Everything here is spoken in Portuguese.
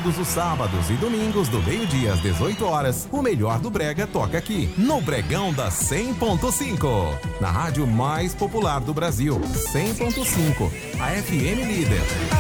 Todos os sábados e domingos, do meio-dia às 18 horas, o melhor do brega toca aqui, no Bregão da 100.5. Na rádio mais popular do Brasil, 100.5, a FM líder.